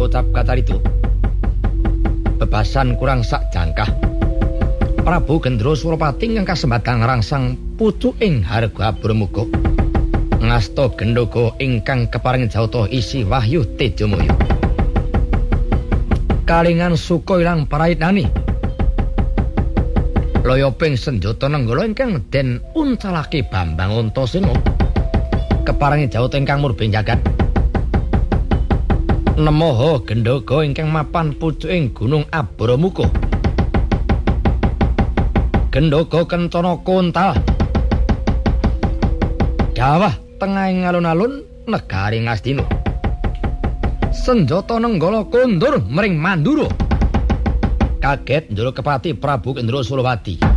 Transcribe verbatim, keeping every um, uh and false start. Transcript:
ngucap kacarita. Bebasan kurang sak jangkah. Prabu Gendro Surapati ingkang kasembadan ngrangsang pucuking harga Bromuga. Ngasta Gendhoga ingkang keparing jawata isi wahyu Tejamaya. Kalingan suka ilang paraitnani. Loyoping senjata nenggala ingkang den uncalake Bambang Antasena. Keparing jawata ingkang murbe jagat. Nemaha Gendhoga ingkang mapan pucuking Gunung Abaramuka. Gendhoga kencana kontal. Dawah tengahing alun-alun negari Ngastina. Senjata nenggala kondur mring Mandura. Kaget Ndara Kepati Prabu Gendro Surapati.